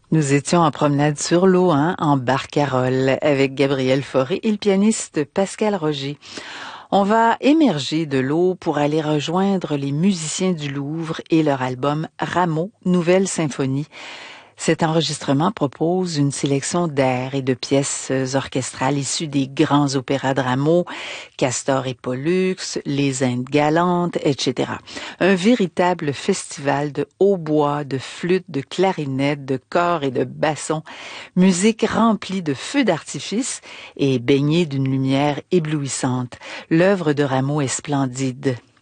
Nous étions en promenade sur l'eau, en barcarolle, avec Gabriel Fauré et le pianiste Pascal Roger. On va émerger de l'eau pour aller rejoindre les musiciens du Louvre et leur album Rameau, Nouvelle Symphonie. Cet enregistrement propose une sélection d'airs et de pièces orchestrales issues des grands opéras de Rameau, Castor et Pollux, Les Indes galantes, etc. Un véritable festival de hautbois, de flûtes, de clarinettes, de cors et de bassons, musique remplie de feux d'artifice et baignée d'une lumière éblouissante. L'œuvre de Rameau est splendide.